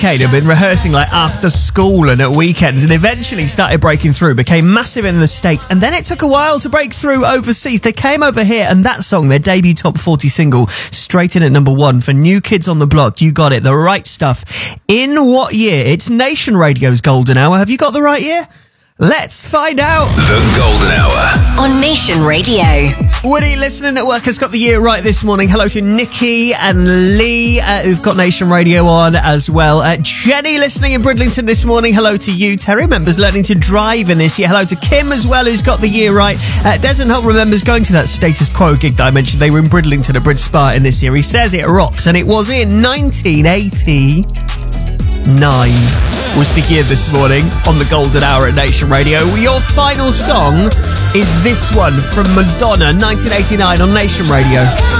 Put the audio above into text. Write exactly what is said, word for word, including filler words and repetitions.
decade have been rehearsing like after school and at weekends, and eventually started breaking through, became massive in the States, and then it took a while to break through overseas. They came over here, and that song, their debut top forty single, straight in at number one for New Kids on the Block. You got it, The Right Stuff. In what year? It's Nation Radio's Golden Hour. Have you got the right year? Let's find out. The Golden Hour on Nation Radio. Woody, listening at work, has got the year right this morning. Hello to Nikki and Lee, uh, who've got Nation Radio on as well. Uh, Jenny, listening in Bridlington this morning. Hello to you. Terry remembers learning to drive in this year. Hello to Kim as well, who's got the year right. Uh, Des and Holt remembers going to that Status Quo gig that I mentioned. They were in Bridlington at Bridge Spa in this year. He says it rocks, and it was in nineteen eighty-nine. Was the year this morning on the Golden Hour at Nation Radio. Your final song is this one from Madonna, nineteen eighty-nine on Nation Radio.